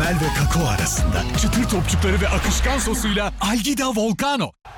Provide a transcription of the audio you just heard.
karamel ve kakao arasında çıtır topçukları ve akışkan sosuyla Algida Volcano.